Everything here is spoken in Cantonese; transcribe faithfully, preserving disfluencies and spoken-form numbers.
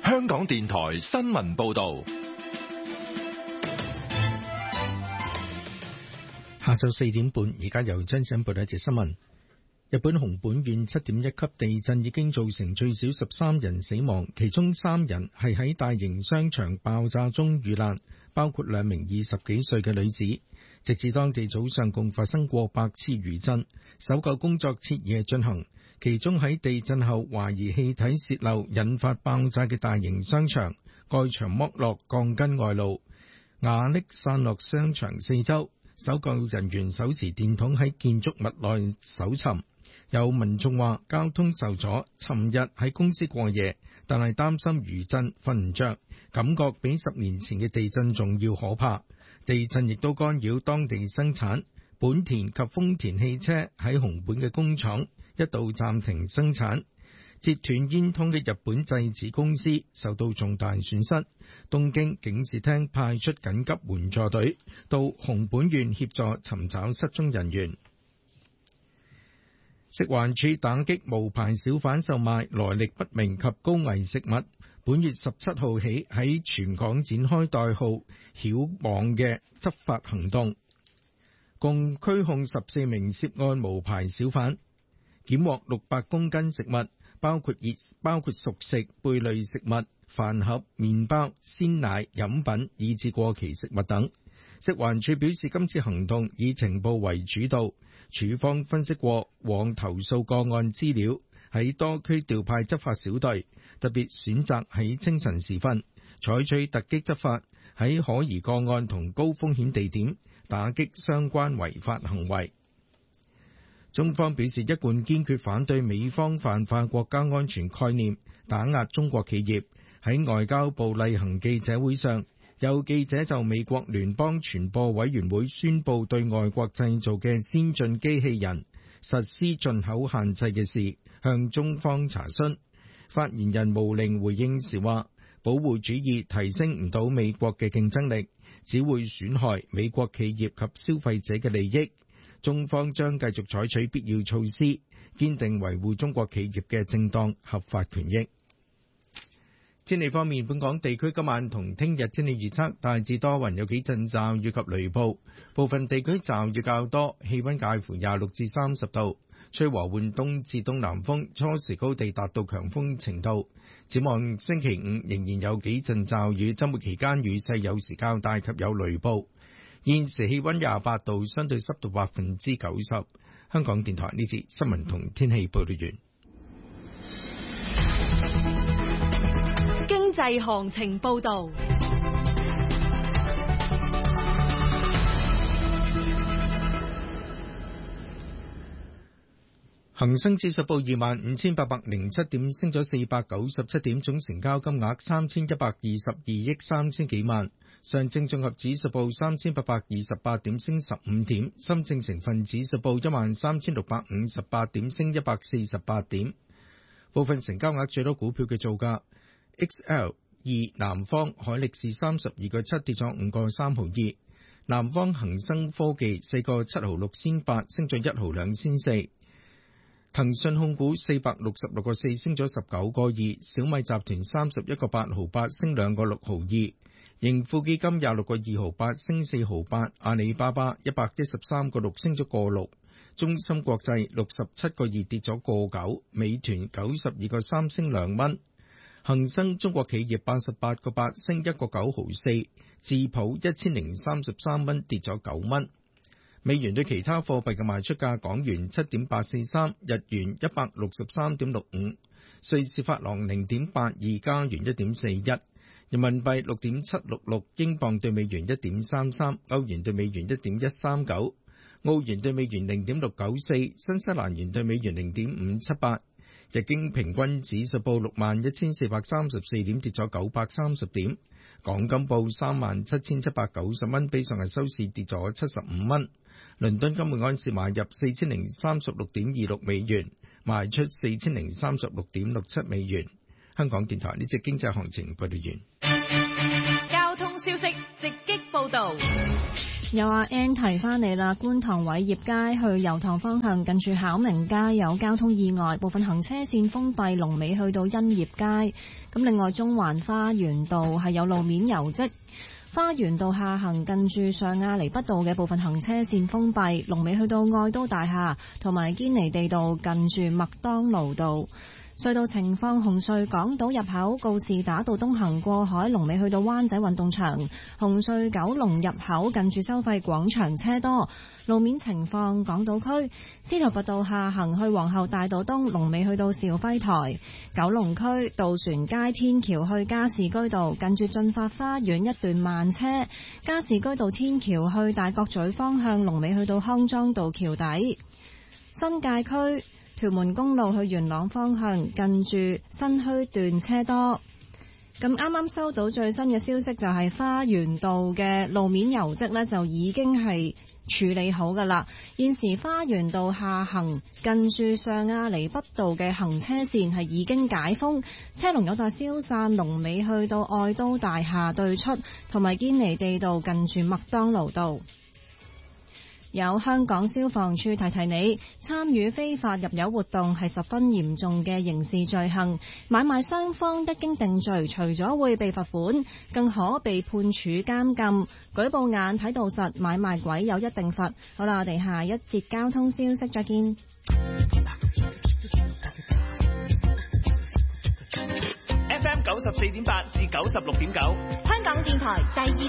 香港電台新聞報道。 下晝四點半，而家由張生報道一節新聞。日本熊本縣七點一級地震已經造成最少十三人死亡，其中三人係喺大型商場爆炸中遇難，包括兩名二十幾歲嘅女子。直至當地早上，共發生過百次餘震，搜救工作徹夜進行。其中喺地震後懷疑氣體洩漏引發爆炸嘅大型商場，蓋牆剝落鋼筋外露，瓦礫散落商場四周。搜救人員手持電筒喺建築物內搜尋。有民眾話交通受阻，尋日喺公司過夜，但係擔心餘震瞓唔着，感覺比十年前嘅地震仲要可怕。地震亦都干擾當地生產，本田及豐田汽車喺熊本嘅工廠一度暫停生產。截斷煙通嘅日本製紙公司受到重大損失，東京警視廳派出緊急援助隊到熊本縣協助尋找失蹤人員。食環署打擊無牌小販售賣來歷不明及高危食物，本月十七號起喺全港展開代號曉網嘅執法行動，共拘控十四名涉案無牌小販，檢獲六百公斤食物，包括熱包括熟食、貝類食物、飯盒、麵包、鮮奶、飲品，以至過期食物等。食環署表示，今次行動以情報為主導，署方分析過往投訴個案資料，喺多區調派執法小隊，特別選擇喺清晨時分採取突擊執法，喺可疑個案同高風險地點打擊相關違法行為。中方表示，一貫堅決反對美方泛化國家安全概念，打壓中國企業。喺外交部例行記者會上，有記者就美國聯邦傳播委員會宣布對外國製造嘅先進機器人實施進口限制嘅事，向中方查詢。發言人毛寧回應時話，保護主義提升唔到美國嘅競爭力，只會損害美國企業及消費者嘅利益。中方將繼續採取必要措施，堅定維護中國企業嘅正當合法權益。天氣方面，本港地區今晚同聽日天氣預測大致多雲，有幾陣驟雨及雷暴，部分地區驟雨較多，氣溫介乎廿六至三十度，吹和緩東至東南風，初時高地達到強風程度。展望星期五仍然有幾陣驟雨，周末期間雨勢有時較大及有雷暴。現時氣溫廿八度，相對濕度百分之九十。香港電台呢節新聞同天氣報道完。 經濟行情報道。 恒生指數報二萬五千八百零七點，升咗四百九十七點，總成交金額三千一百二十二億三千幾萬。上證綜合指數報三千八百二十八點，升十五點。深證成分指數報一萬三千六百五十八點，升一百四十八點。部分成交額最多股票嘅造價 X L 二南方海力士三十二個七，跌咗五個三毫二。南方恒生科技四個七毫六仙八，升咗一毫兩仙四。騰訊控股四百六十六個四，升咗十九個二。小米集團三十一個八毫八，升兩個六毫二。盈富基金廿六個二毫八，升四毫八。阿里巴巴一百一十三個六，升咗個六。中芯國際六十七個二，跌咗個九。美團九十二個三，升兩蚊。恒生中國企業八十八個八，升一個九毫四。智普一千零三十三蚊，跌咗九蚊。美元對其他貨幣嘅賣出價：港元七點八四三，日元一百六十三點六五，瑞士法郎零點八二，加元一點四一，人民幣六點七六六，英鎊對美元一點三三，歐元對美元一點一三九，澳元對美元零點六九四，新西蘭元對美元零點五七八。日經平均指數報六萬一千四百三十四點，跌咗九百三十點。港金報三萬七千七百九十蚊，比上日收市跌咗七十五蚊。倫敦金每安士買入四千零三十六點二六美元，賣出四千零三十六點六七美元。香港電台呢隻經濟行情報道完。 交通消息直擊報道。 有阿 Ann 提翻你啦，觀塘偉業街去油塘方向近住巧明街有交通意外，部分行車線封閉，龍尾去到欣業街。咁另外中環花園道係有路面油漬，花園道下行近住上亞厘畢道嘅部分行車線封閉，龍尾去到愛都大廈，同埋堅尼地道近住麥當勞道。隧道情況，紅隧港島入口告士打道東行過海，龍尾去到灣仔運動場；紅隧九龍入口近住收費廣場車多。路面情況，港島區司徒拔道下行去皇后大道東，龍尾去到肇輝台；九龍區渡船街天橋去加士居道近住進發花園一段慢車；加士居道天橋去大角咀方向，龍尾去到康莊道橋底。新界區屯門公路去元朗方向近住新墟段車多。咁啱啱收到最新嘅消息，就係花園道嘅路面油漬呢，就已經係處理好噶啦。現時花園道下行近住上亞厘畢道嘅行車線係已經解封，車龍有待消散，龍尾去到愛都大廈對出，同埋堅尼地道近住麥當勞道。有香港消防處提提你，參與非法入油活動係十分嚴重嘅刑事罪行，買賣雙方一經定罪，除咗會被罰款，更可被判處監禁。舉報眼睇到實，買賣鬼有一定罰。好啦，我哋下一節交通消息再見。 F M 九十四點八至九十六點九， 香港電台第二